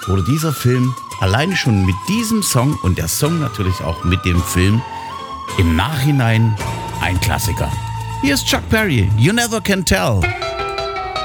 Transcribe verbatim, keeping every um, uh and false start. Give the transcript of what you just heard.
wurde dieser Film alleine schon mit diesem Song und der Song natürlich auch mit dem Film im Nachhinein ein Klassiker. Hier ist Chuck Berry, You Never Can Tell.